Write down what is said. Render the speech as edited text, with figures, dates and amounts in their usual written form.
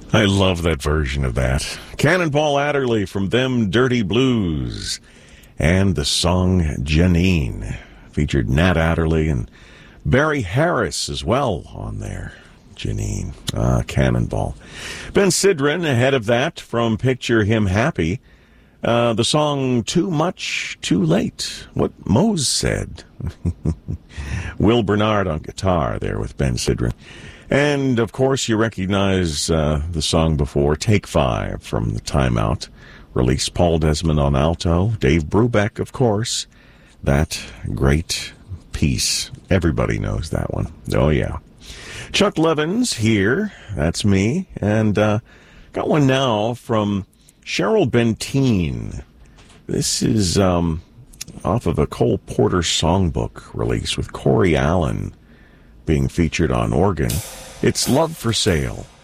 I love that version of that. Cannonball Adderley from Them Dirty Blues. And the song Janine featured Nat Adderley and Barry Harris as well on there. Janine, Cannonball. Ben Sidran ahead of that from Picture Him Happy. The song Too Much, Too Late. What Mose said. Will Bernard on guitar there with Ben Sidran. And, of course, you recognize the song before, Take Five from the Time Out. Released Paul Desmond on alto. Dave Brubeck, of course. That great piece. Everybody knows that one. Oh, yeah. Chuck Levins here. That's me. And got one now from Cheryl Benteen. This is off of a Cole Porter songbook release with Corey Allen being featured on organ. It's Love for Sale.